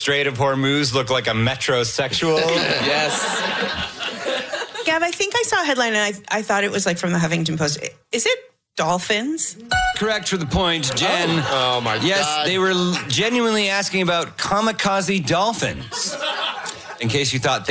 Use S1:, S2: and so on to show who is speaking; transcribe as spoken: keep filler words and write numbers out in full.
S1: Strait of Hormuz look like a metrosexual.
S2: Yes.
S3: Gab, I think I saw a headline and I, I thought it was like from the Huffington Post. Is it dolphins?
S1: Correct for the point, Jen.
S4: Oh, oh my
S1: yes,
S4: God.
S1: Yes, they were genuinely asking about kamikaze dolphins. In case you thought